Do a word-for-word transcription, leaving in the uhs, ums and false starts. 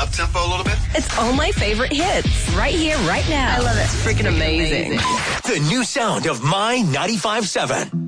up-tempo a little bit? It's all my favorite hits, right here, right now. I love it. It's freaking amazing. The new sound of My ninety-five seven.